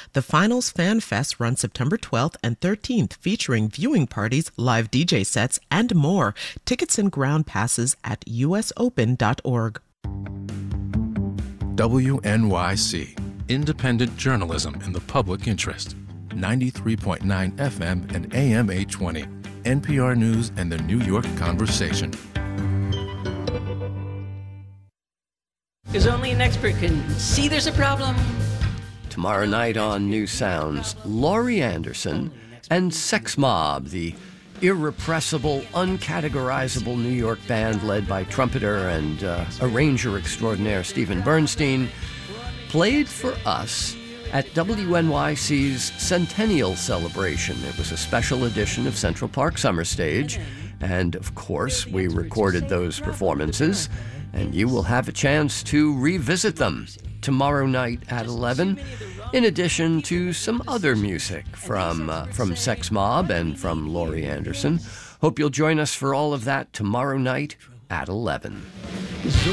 The Finals Fan Fest runs September 12th and 13th, featuring viewing parties, live DJ sets, and more. Tickets and ground passes at usopen.org. WNYC, independent journalism in the public interest. 93.9 FM and AM 820. NPR News and the New York Conversation. Because only an expert can see there's a problem. Tomorrow night on New Sounds, Laurie Anderson and Sex Mob, the irrepressible, uncategorizable New York band led by trumpeter and arranger extraordinaire Stephen Bernstein, played for us at WNYC's Centennial Celebration. It was a special edition of Central Park Summer Stage, and of course we recorded those performances, and you will have a chance to revisit them tomorrow night at 11, in addition to some other music from Sex Mob and from Laurie Anderson. Hope you'll join us for all of that tomorrow night at 11.